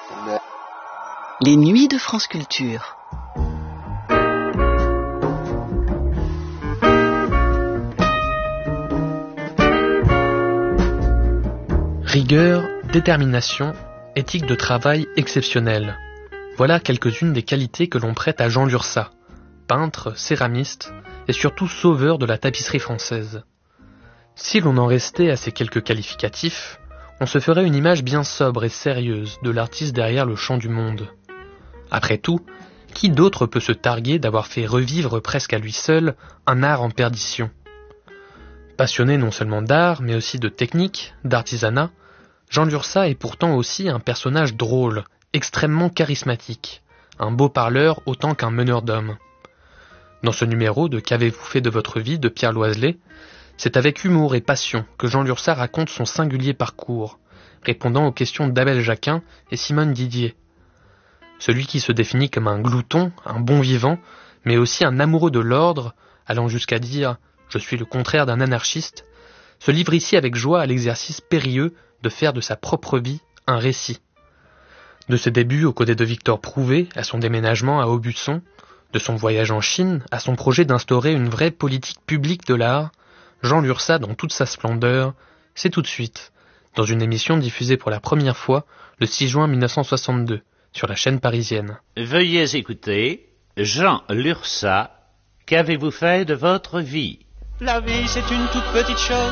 Les nuits de France Culture. Rigueur, détermination, éthique de travail exceptionnelle. Voilà quelques-unes des qualités que l'on prête à Jean Lurçat, peintre, céramiste et surtout sauveur de la tapisserie française. Si l'on en restait à ces quelques qualificatifs, on se ferait une image bien sobre et sérieuse de l'artiste derrière le champ du monde. Après tout, qui d'autre peut se targuer d'avoir fait revivre presque à lui seul un art en perdition ? Passionné non seulement d'art, mais aussi de technique, d'artisanat, Jean Lurçat est pourtant aussi un personnage drôle, extrêmement charismatique, un beau parleur autant qu'un meneur d'hommes. Dans ce numéro de Qu'avez-vous fait de votre vie de Pierre Loiselet, c'est avec humour et passion que Jean Lurçat raconte son singulier parcours, répondant aux questions d'Abel Jacquin et Simone Didier. Celui qui se définit comme un glouton, un bon vivant, mais aussi un amoureux de l'ordre, allant jusqu'à dire « je suis le contraire d'un anarchiste », se livre ici avec joie à l'exercice périlleux de faire de sa propre vie un récit. De ses débuts aux côtés de Victor Prouvé à son déménagement à Aubusson, de son voyage en Chine à son projet d'instaurer une vraie politique publique de l'art, Jean Lurçat dans toute sa splendeur, c'est tout de suite, dans une émission diffusée pour la première fois le 6 juin 1962 sur la chaîne parisienne. Veuillez écouter Jean Lurçat, qu'avez-vous fait de votre vie ? La vie c'est une toute petite chose,